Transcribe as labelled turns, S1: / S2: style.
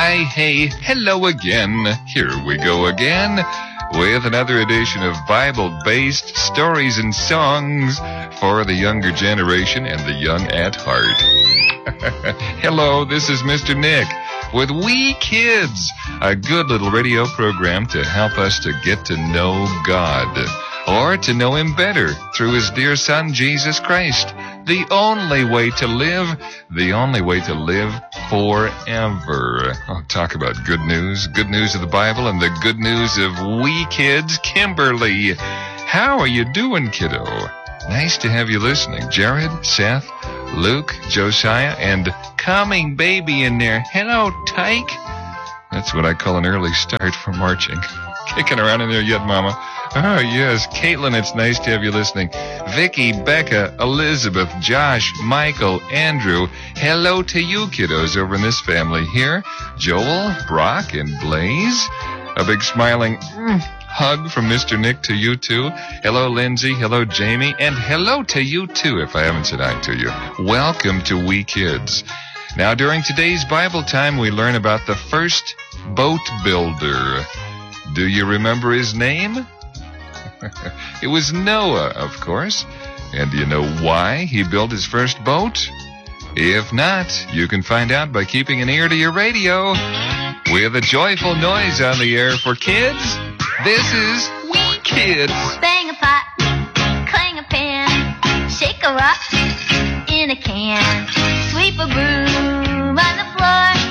S1: Hi, hey, hello again. Here we go again with another edition of Bible-based stories and songs for the younger generation and the young at heart. Hello, this is Mr. Nick with We Kids, a good little radio program to help us to get to know God, or to know Him better through His dear Son, Jesus Christ. The only way to live forever. Oh, talk about good news of the Bible and the good news of We Kids. Kimberly, how are you doing, kiddo? Nice to have you listening. Jared, Seth, Luke, Josiah, and coming baby in there. Hello, Tyke. That's what I call an early start for marching. Kicking around in there yet, Mama? Oh, yes. Caitlin, it's nice to have you listening. Vicky, Becca, Elizabeth, Josh, Michael, Andrew. Hello to you kiddos over in this family here. Joel, Brock, and Blaze. A big smiling hug from Mr. Nick to you too. Hello, Lindsay. Hello, Jamie. And hello to you too, if I haven't said hi to you. Welcome to We Kids. Now, during today's Bible time, we learn about the first boat builder. Do you remember his name? It was Noah, of course. And do you know why he built his first boat? If not, you can find out by keeping an ear to your radio. With a joyful noise on the air for kids, this is We Kids.
S2: Bang a pot, clang a pan, shake a rock in a can, sweep a broom on the floor.